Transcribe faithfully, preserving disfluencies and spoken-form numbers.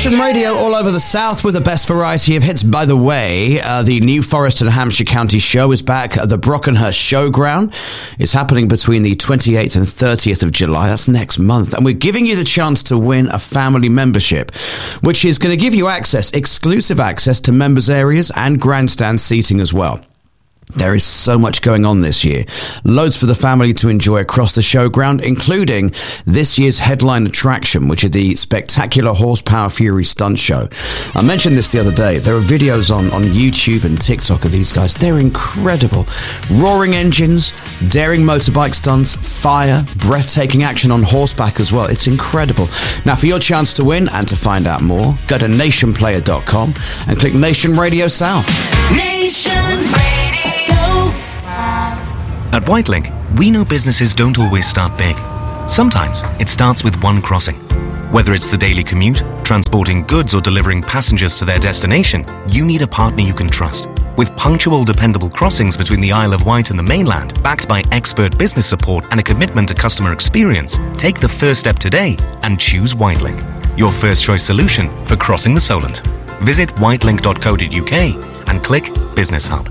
Nation Radio all over the South with the best variety of hits. By the way, uh, the New Forest and Hampshire County show is back at the Brockenhurst Showground. It's happening between the twenty-eighth and thirtieth of July. That's next month. And we're giving you the chance to win a family membership, which is going to give you access, exclusive access to members areas and grandstand seating as well. There is so much going on this year. Loads for the family to enjoy across the showground, including this year's headline attraction, which is the spectacular Horsepower Fury stunt show. I mentioned this the other day. There are videos on, on YouTube and TikTok of these guys. They're incredible. Roaring engines, daring motorbike stunts, fire, breathtaking action on horseback as well. It's incredible. Now, for your chance to win and to find out more, go to nation player dot com and click Nation Radio South. Nation Radio. At Whitelink, we know businesses don't always start big. Sometimes it starts with one crossing. Whether it's the daily commute, transporting goods, or delivering passengers to their destination, you need a partner you can trust. With punctual, dependable crossings between the Isle of Wight and the mainland, backed by expert business support and a commitment to customer experience, take the first step today and choose Whitelink, your first choice solution for crossing the Solent. Visit whitelink dot co dot uk and click Business Hub.